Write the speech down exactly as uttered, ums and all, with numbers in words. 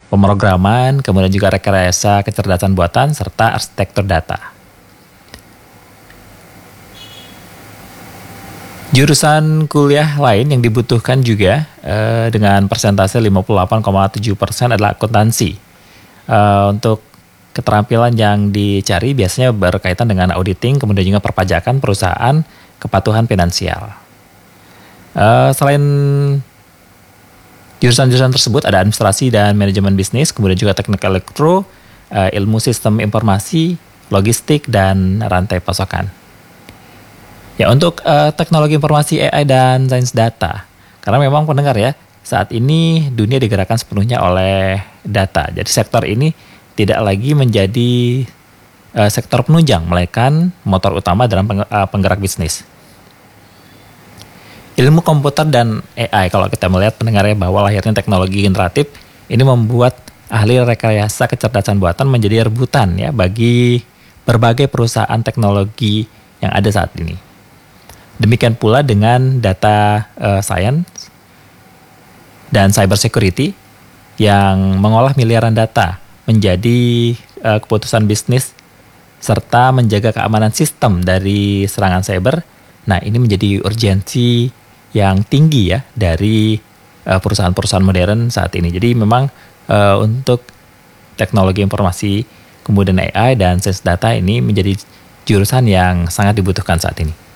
pemrograman, kemudian juga rekayasa kecerdasan buatan, serta arsitektur data. Jurusan kuliah lain yang dibutuhkan juga eh, dengan persentase lima puluh delapan koma tujuh persen adalah akuntansi. Eh, untuk keterampilan yang dicari biasanya berkaitan dengan auditing, kemudian juga perpajakan perusahaan, kepatuhan finansial. Eh, selain jurusan-jurusan tersebut ada administrasi dan manajemen bisnis, kemudian juga teknik elektro, eh, ilmu sistem informasi, logistik, dan rantai pasokan. Ya, untuk uh, teknologi informasi A I dan sains data, karena memang pendengar ya, saat ini dunia digerakkan sepenuhnya oleh data. Jadi sektor ini tidak lagi menjadi uh, sektor penunjang, melainkan motor utama dalam peng, uh, penggerak bisnis. Ilmu komputer dan A I, kalau kita melihat pendengarnya bahwa lahirnya teknologi generatif, ini membuat ahli rekayasa kecerdasan buatan menjadi rebutan ya bagi berbagai perusahaan teknologi yang ada saat ini. Demikian pula dengan data uh, science dan cyber security yang mengolah miliaran data menjadi uh, keputusan bisnis serta menjaga keamanan sistem dari serangan cyber. Nah, ini menjadi urgensi yang tinggi ya dari uh, perusahaan-perusahaan modern saat ini. Jadi memang uh, untuk teknologi informasi, kemudian A I dan sains data ini menjadi jurusan yang sangat dibutuhkan saat ini.